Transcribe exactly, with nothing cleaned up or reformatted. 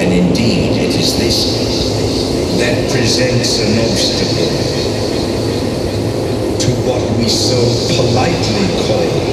And indeed, it is this that presents an obstacle to what we so politely call